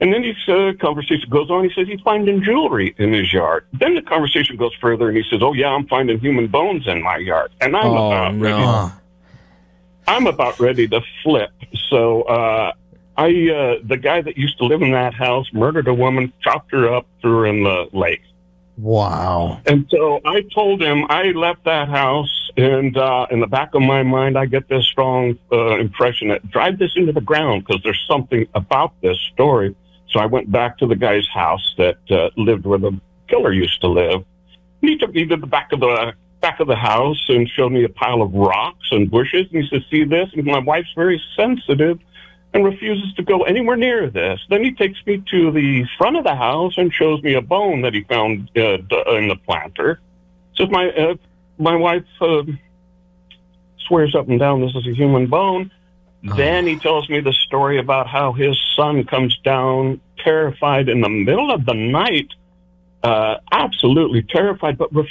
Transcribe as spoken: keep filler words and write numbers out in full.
And then his uh, conversation goes on. He says he's finding jewelry in his yard. Then the conversation goes further, and he says, "Oh yeah, I'm finding human bones in my yard." And I'm oh, about no. ready. I'm about ready to flip. So uh, I, uh, the guy that used to live in that house, murdered a woman, chopped her up, threw her in the lake. Wow. And so I told him I left that house, and uh, in the back of my mind, I get this strong uh, impression that drive this into the ground because there's something about this story. So I went back to the guy's house that uh, lived where the killer used to live. And he took me to the back of the back of the house and showed me a pile of rocks and bushes. And he said, "See this?" And my wife's very sensitive and refuses to go anywhere near this. Then he takes me to the front of the house and shows me a bone that he found uh, in the planter. Says my uh, my wife uh, swears up and down this is a human bone. Oh. Then he tells me the story about how his son comes down terrified in the middle of the night, uh, absolutely terrified, but